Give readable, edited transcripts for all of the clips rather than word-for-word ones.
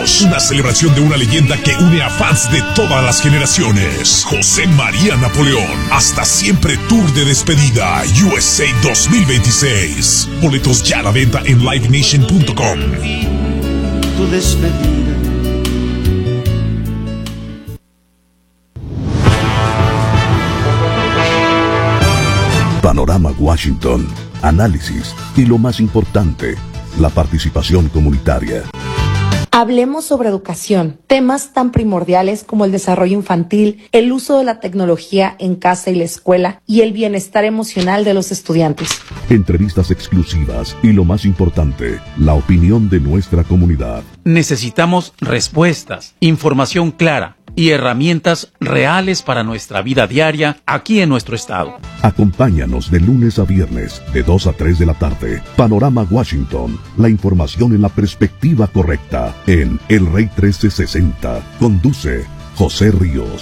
Ríos, una celebración de una leyenda que une a fans de todas las generaciones. José María Napoleón, Hasta Siempre Tour de Despedida, USA 2026. Boletos ya a la venta en livenation.com. Tu despedida. Panorama Washington, análisis y lo más importante, la participación comunitaria. Hablemos sobre educación, temas tan primordiales como el desarrollo infantil, el uso de la tecnología en casa y la escuela y el bienestar emocional de los estudiantes. Entrevistas exclusivas y lo más importante, la opinión de nuestra comunidad. Necesitamos respuestas, información clara y herramientas reales para nuestra vida diaria aquí en nuestro estado. Acompáñanos de lunes a viernes, de 2 a 3 de la tarde. Panorama Washington, la información en la perspectiva correcta, en El Rey 1360. Conduce José Ríos.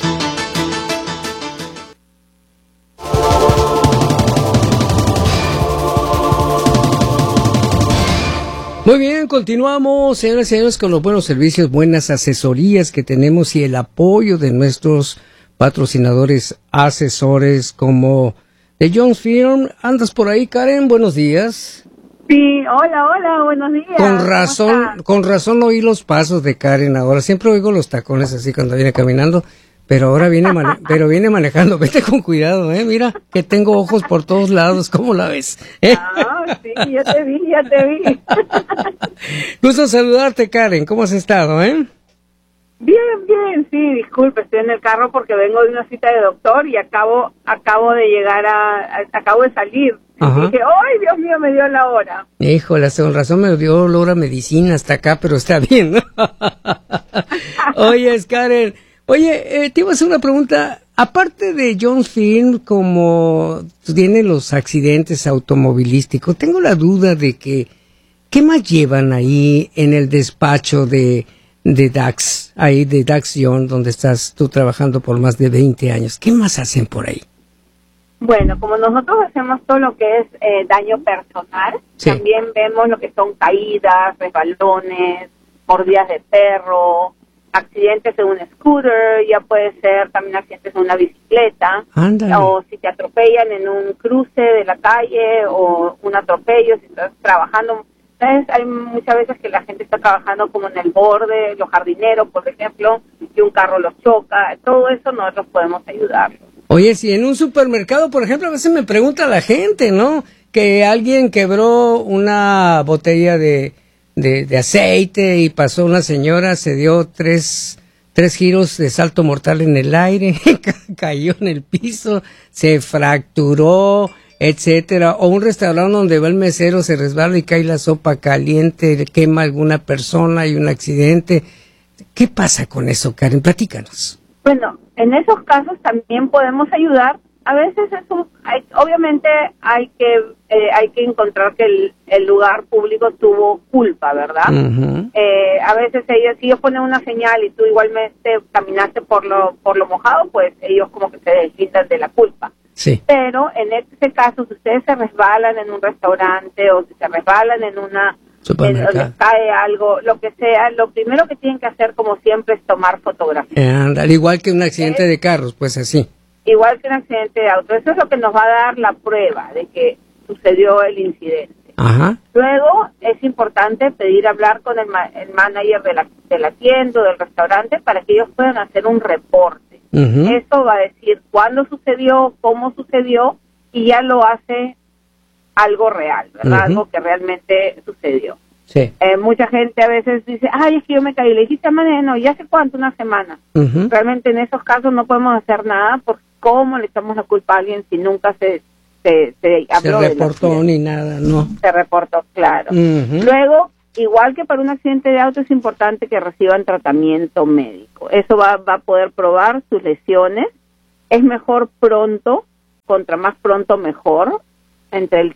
Muy bien, continuamos, señoras y señores, con los buenos servicios, buenas asesorías que tenemos y el apoyo de nuestros patrocinadores, asesores como de Jones Firm. ¿Andas por ahí, Karen? Buenos días. Sí, hola, buenos días. Con razón oí los pasos de Karen ahora. Siempre oigo los tacones así cuando viene caminando, pero ahora viene manejando. Vete con cuidado, mira, que tengo ojos por todos lados. ¿Cómo la ves? Sí, ya te vi. Gusto saludarte, Karen. ¿Cómo has estado, Bien, sí, disculpe, estoy en el carro porque vengo de una cita de doctor y acabo de llegar acabo de salir. Ajá. Y dije, ¡ay, Dios mío, me dio la hora! Híjole, con razón me dio olor a medicina hasta acá, pero está bien, ¿no? Oye, Karen, te iba a hacer una pregunta. Aparte de Jones Film, como tienen los accidentes automovilísticos, tengo la duda de que, ¿qué más llevan ahí en el despacho de Dax, ahí de Dax Young, donde estás tú trabajando por más de 20 años? ¿Qué más hacen por ahí? Bueno, como nosotros hacemos todo lo que es daño personal, sí. También vemos lo que son caídas, resbalones, mordidas de perro, accidentes en un scooter, ya puede ser también accidentes en una bicicleta. Ándale. O si te atropellan en un cruce de la calle o un atropello, si estás trabajando. Entonces, hay muchas veces que la gente está trabajando como en el borde, los jardineros, por ejemplo, y un carro los choca. Todo eso nosotros podemos ayudar. Oye, si en un supermercado, por ejemplo, a veces me pregunta la gente, ¿no? Que alguien quebró una botella de aceite y pasó una señora, se dio tres giros de salto mortal en el aire, cayó en el piso, se fracturó, etcétera. O un restaurante donde va el mesero, se resbala y cae la sopa caliente, quema a alguna persona y un accidente. ¿Qué pasa con eso, Karen? Platícanos. Bueno, en esos casos también podemos ayudar. A veces obviamente hay que encontrar que el lugar público tuvo culpa, ¿verdad? Uh-huh. A veces si ellos ponen una señal y tú igualmente caminaste por lo mojado, pues ellos como que se deslindan de la culpa. Sí. Pero en este caso, si ustedes se resbalan en un restaurante o si se resbalan en les cae algo, lo que sea, lo primero que tienen que hacer, como siempre, es tomar fotografías. Al igual que un accidente de carros, pues así. Igual que un accidente de auto. Eso es lo que nos va a dar la prueba de que sucedió el incidente. Ajá. Luego, es importante pedir hablar con el manager de la tienda o del restaurante para que ellos puedan hacer un reporte. Uh-huh. Eso va a decir cuándo sucedió, cómo sucedió, y ya lo hace algo real, ¿verdad? Uh-huh. Algo que realmente sucedió. Sí. Mucha gente a veces dice, es que yo me caí. Le dijiste a no, ¿ya hace cuánto? Una semana. Uh-huh. Realmente en esos casos no podemos hacer nada, porque ¿cómo le echamos la culpa a alguien si nunca se habló? Se reportó ni nada, ¿no? Se reportó, claro. Uh-huh. Luego, igual que para un accidente de auto, es importante que reciban tratamiento médico. Eso va a poder probar sus lesiones. Es mejor pronto, contra más pronto mejor, entre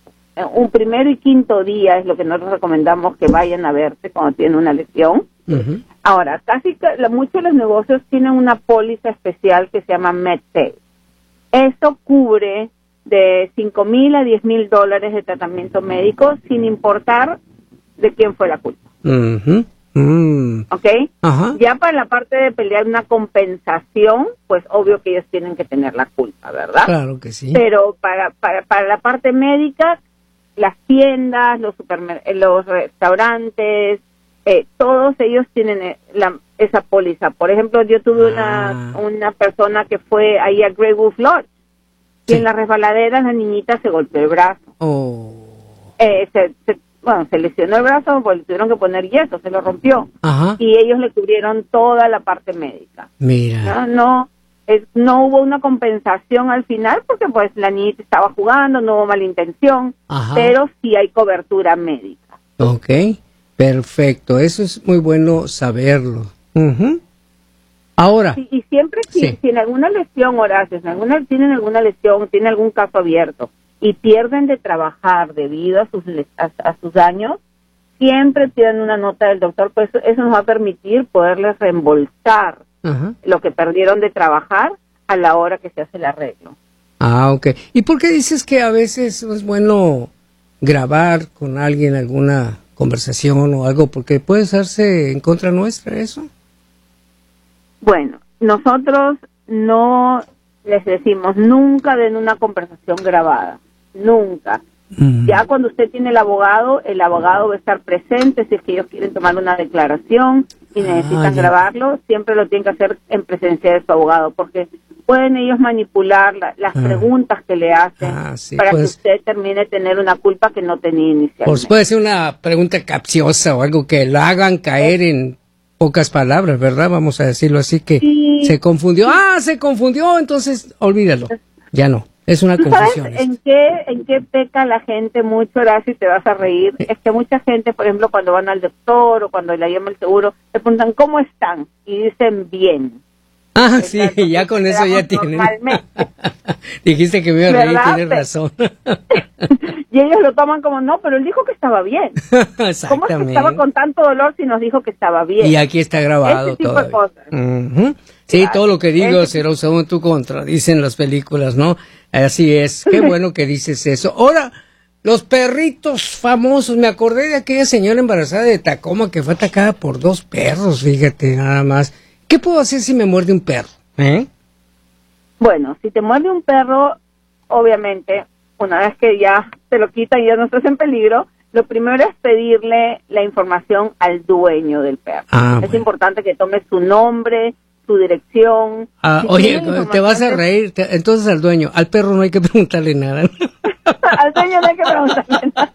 un primero y quinto día es lo que nosotros recomendamos que vayan a verse cuando tienen una lesión. Uh-huh. Ahora, muchos de los negocios tienen una póliza especial que se llama MedSave. Eso cubre de $5,000 a $10,000 de tratamiento médico sin importar de quién fue la culpa. Uh-huh. ¿Ok? Ajá. Ya para la parte de pelear una compensación, pues obvio que ellos tienen que tener la culpa, ¿verdad? Claro que sí. Pero para la parte médica, las tiendas, los restaurantes, todos ellos tienen esa póliza. Por ejemplo, yo tuve una persona que fue ahí a Grey Wolf Lodge y en la resbaladera la niñita se golpeó el brazo. Se lesionó el brazo porque le tuvieron que poner yeso, se lo rompió. Ajá. Y ellos le cubrieron toda la parte médica. Mira. No hubo una compensación al final porque pues la niñita estaba jugando, no hubo mala intención, pero sí hay cobertura médica. Ok, perfecto, eso es muy bueno saberlo. Ahora. Y siempre si en alguna lesión, Horacio, tienen alguna lesión, tienen algún caso abierto y pierden de trabajar debido a sus daños, siempre tienen una nota del doctor, pues eso nos va a permitir poderles reembolsar lo que perdieron de trabajar a la hora que se hace el arreglo. Ok. ¿Y por qué dices que a veces es bueno grabar con alguien alguna conversación o algo? Porque puede hacerse en contra nuestra eso. Bueno, nosotros no les decimos nunca den una conversación grabada. Nunca. Ya cuando usted tiene el abogado va a estar presente si es que ellos quieren tomar una declaración y necesitan grabarlo, siempre lo tienen que hacer en presencia de su abogado, porque pueden ellos manipular las preguntas que le hacen para que usted termine de tener una culpa que no tenía inicialmente. Pues puede ser una pregunta capciosa o algo que la hagan caer en pocas palabras, ¿verdad? Vamos a decirlo así, que se confundió. Se confundió, entonces olvídalo. Ya no. Es una confusión. ¿Sabes en qué peca la gente mucho, Horacio, y te vas a reír? Es que mucha gente, por ejemplo, cuando van al doctor o cuando le llama el seguro, le preguntan ¿cómo están? Y dicen bien. Sí, ya con eso ya tienen. Dijiste que me iba a reír, tienes razón. Y ellos lo toman como, no, pero él dijo que estaba bien. Exactamente. ¿Cómo es que estaba con tanto dolor si nos dijo que estaba bien? Y aquí está grabado todo. Ese tipo de cosas. Sí, todo lo que digo será usado en tu contra, dicen las películas, ¿no? Así es, qué bueno que dices eso. Ahora, los perritos famosos, me acordé de aquella señora embarazada de Tacoma que fue atacada por 2 perros, fíjate, nada más. ¿Qué puedo hacer si me muerde un perro? Bueno, si te muerde un perro, obviamente, una vez que ya te lo quitan y ya no estás en peligro, lo primero es pedirle la información al dueño del perro. Es importante que tomes su nombre, su dirección. Oye, te vas a reír, entonces al dueño, al perro no hay que preguntarle nada. Al dueño no hay que preguntarle nada.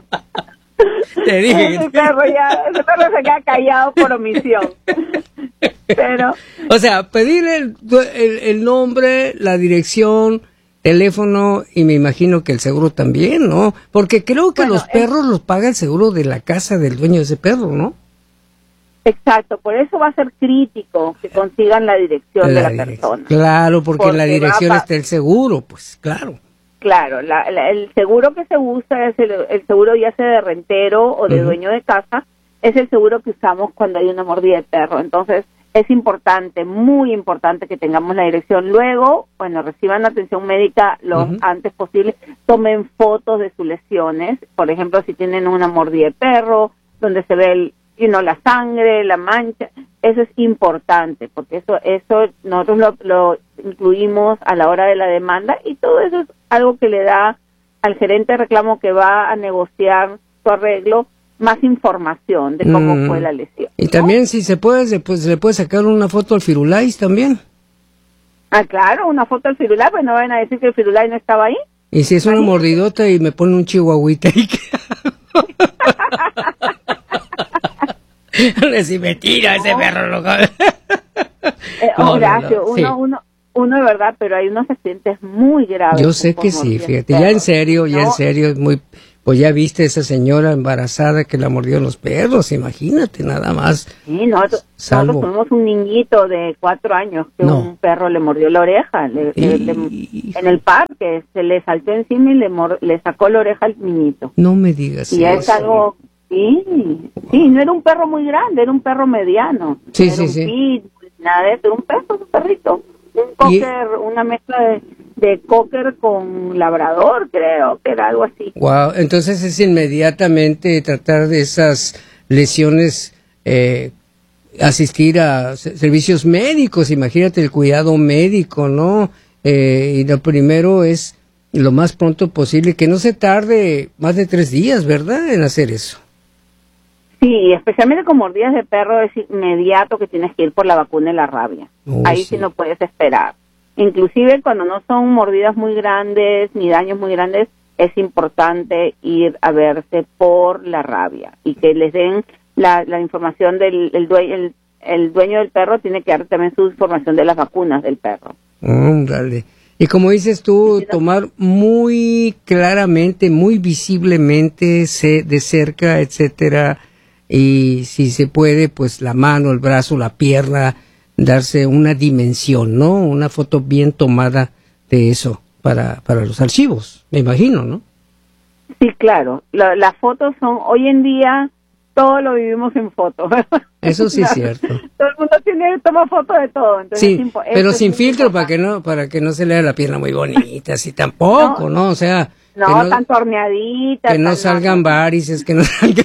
Te dije. Ese perro se queda callado por omisión. Pero, o sea, pedirle el nombre, la dirección, teléfono y me imagino que el seguro también, ¿no? Porque creo que los perros los paga el seguro de la casa del dueño de ese perro, ¿no? Exacto, por eso va a ser crítico que consigan la dirección de la persona. Claro, porque en la dirección está el seguro, pues claro. Claro, el seguro que se usa es el seguro ya sea de rentero o de dueño de casa, es el seguro que usamos cuando hay una mordida de perro. Entonces, es importante, muy importante que tengamos la dirección. Luego, reciban atención médica lo antes posible, tomen fotos de sus lesiones. Por ejemplo, si tienen una mordida de perro, donde se ve la sangre, la mancha, eso es importante, porque eso nosotros lo incluimos a la hora de la demanda y todo eso es algo que le da al gerente de reclamo que va a negociar su arreglo más información de cómo fue la lesión. Y también si se puede, pues le puede sacar una foto al Firulais también. Claro, una foto al Firulais, pues no van a decir que el Firulais no estaba ahí. Y si es una mordidota y me pone un chihuahuita ahí. Si me tira ese perro loco. Horacio, uno de verdad, pero hay unos accidentes muy graves. Yo sé que sí, fíjate, ya en serio, es muy... Pues ya viste esa señora embarazada que la mordió los perros, imagínate, nada más. Sí, nosotros tuvimos un niñito de 4 años que un perro le mordió la oreja en el parque, se le saltó encima y le sacó la oreja al niñito. No me digas y eso. Es algo... Sí, no era un perro muy grande, era un perro mediano. Sí, era un pitbull, nada de eso, era un perrito. Un cocker, una mezcla de cocker con labrador, creo que era algo así. Wow, entonces es inmediatamente tratar de esas lesiones asistir a servicios médicos, imagínate el cuidado médico, ¿no? Y lo primero es lo más pronto posible, que no se tarde más de 3 días, ¿verdad?, en hacer eso. Sí, especialmente con mordidas de perro es inmediato que tienes que ir por la vacuna de la rabia. Ahí sí no puedes esperar. Inclusive cuando no son mordidas muy grandes ni daños muy grandes, es importante ir a verse por la rabia y que les den la información del el dueño del perro. Tiene que dar también su información de las vacunas del perro. Dale. Y como dices tú, tomar muy claramente, muy visiblemente de cerca, etcétera, y si se puede, pues la mano, el brazo, la pierna, darse una dimensión, ¿no? Una foto bien tomada de eso para los archivos, me imagino, ¿no? Sí, claro. Las fotos son, hoy en día, todo lo vivimos en fotos. Eso sí es cierto. Todo el mundo toma fotos de todo. Entonces sí, pero sin filtro para que no se lea la pierna muy bonita, así tampoco, ¿no? O sea, no tan torneadita. Que no salgan varices, que no salgan...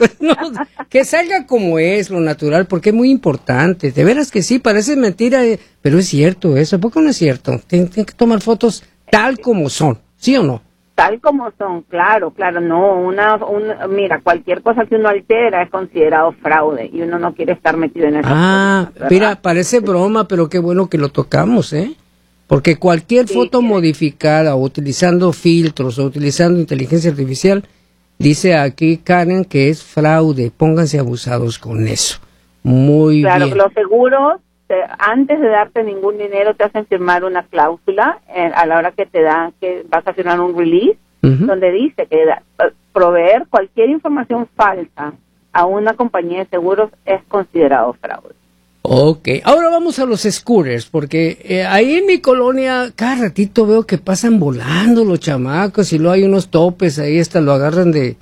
que salga como es, lo natural, porque es muy importante. De veras que sí, parece mentira, pero es cierto eso. ¿Por qué no es cierto? Tienen que tomar fotos tal como son, ¿sí o no? Tal como son, claro, no, mira, cualquier cosa que uno altera es considerado fraude y uno no quiere estar metido en eso. Mira, parece broma, pero qué bueno que lo tocamos, porque cualquier foto modificada o utilizando filtros o utilizando inteligencia artificial, dice aquí Karen que es fraude. Pónganse abusados con eso. Muy bien. Claro, los seguros, antes de darte ningún dinero, te hacen firmar una cláusula a la hora que te dan, que vas a firmar un release, donde dice que proveer cualquier información falsa a una compañía de seguros es considerado fraude. Ok, ahora vamos a los scooters, porque ahí en mi colonia cada ratito veo que pasan volando los chamacos y luego hay unos topes ahí, hasta lo agarran de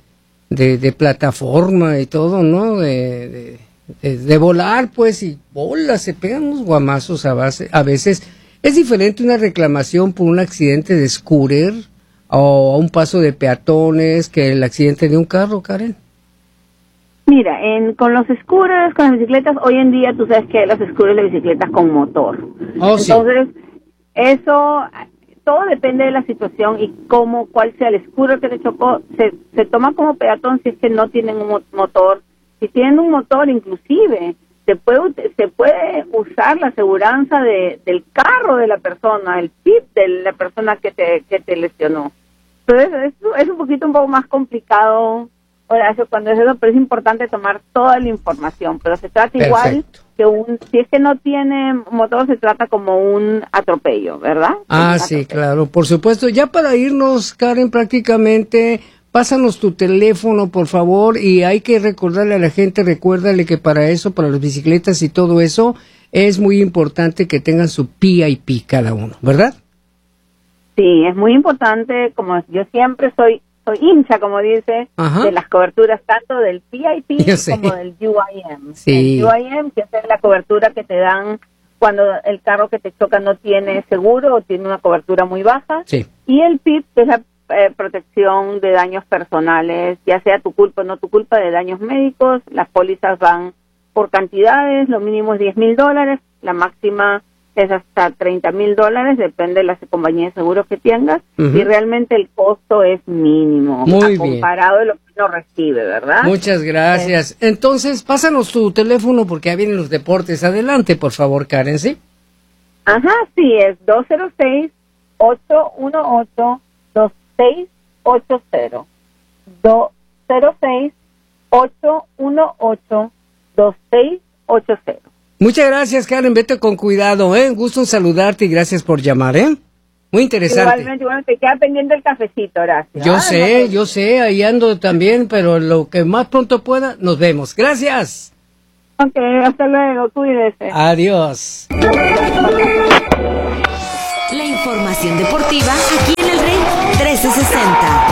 plataforma y todo, ¿no? De volar, pues, y bolas, se pegan unos guamazos a veces. ¿Es diferente una reclamación por un accidente de scooter o a un paso de peatones que el accidente de un carro, Karen? Mira, con los scooters, con las bicicletas, hoy en día tú sabes que hay los scooters de bicicletas con motor. Entonces, eso, todo depende de la situación y cuál sea el scooter que te chocó. Se toma como peatón si es que no tienen un motor. Si tienen un motor, inclusive, se puede usar la aseguranza del carro de la persona, el PIP de la persona que te lesionó. Entonces, es un poco más complicado. Horacio, cuando es eso, pero es importante tomar toda la información, pero se trata igual que si es que no tiene motor, se trata como un atropello, ¿verdad? Sí, claro, por supuesto. Ya para irnos, Karen, prácticamente, pásanos tu teléfono, por favor, y hay que recordarle a la gente, recuérdale que para eso, para las bicicletas y todo eso, es muy importante que tengan su PIP cada uno, ¿verdad? Sí, es muy importante, como yo siempre soy hincha, como dice, de las coberturas tanto del PIP como del UIM. Sí. El UIM, que es la cobertura que te dan cuando el carro que te choca no tiene seguro o tiene una cobertura muy baja. Sí. Y el PIP, que es la protección de daños personales, ya sea tu culpa o no tu culpa, de daños médicos. Las pólizas van por cantidades, lo mínimo es $10,000, la máxima es hasta $30,000, depende de la compañía de seguros que tengas, y realmente el costo es mínimo, comparado de lo que uno recibe, ¿verdad? Muchas gracias. Entonces, pásanos tu teléfono porque ya vienen los deportes. Adelante, por favor, Karen, ¿sí? Sí, es 206-818-2680. 206-818-2680. Muchas gracias, Karen. Vete con cuidado, Un gusto en saludarte y gracias por llamar, Muy interesante. Igualmente, te queda pendiente el cafecito, gracias. Yo sé, ahí ando también, pero lo que más pronto pueda, nos vemos. Gracias. Ok, hasta luego, cuídese. Adiós. La información deportiva aquí en el Rey 1360.